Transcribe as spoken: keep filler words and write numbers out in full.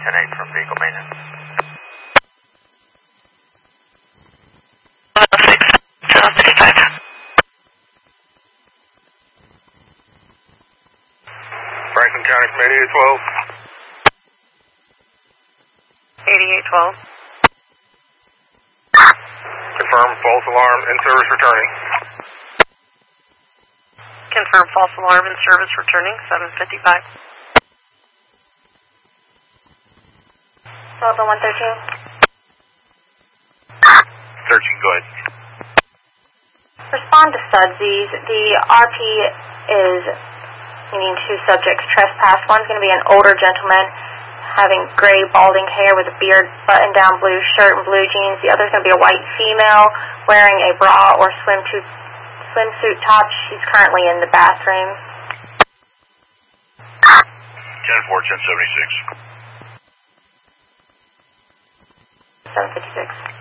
ten eight from vehicle maintenance. Franklin County from eighty-eight twelve. eighty-eight twelve. Confirm false alarm in service returning. Confirm false alarm in service returning, seven fifty-five. Delta one thirteen. thirteen, go ahead. Respond to Sudsies. The R P is meaning two subjects trespass. One's going to be an older gentleman having gray balding hair with a beard, button-down blue shirt and blue jeans. The other's going to be a white female wearing a bra or swimsuit, swimsuit top. She's currently in the bathroom. ten four, ten seventy-six. seven fifty-six.